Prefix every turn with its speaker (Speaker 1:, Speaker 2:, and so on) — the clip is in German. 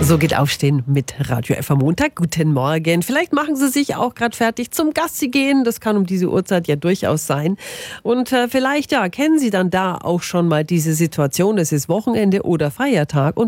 Speaker 1: So geht Aufstehen mit Radio F am Montag. Guten Morgen. Vielleicht machen Sie sich auch gerade fertig zum Gassi gehen. Das kann um diese Uhrzeit ja durchaus sein. Und vielleicht kennen Sie dann da auch schon mal diese Situation. Es ist Wochenende oder Feiertag. Und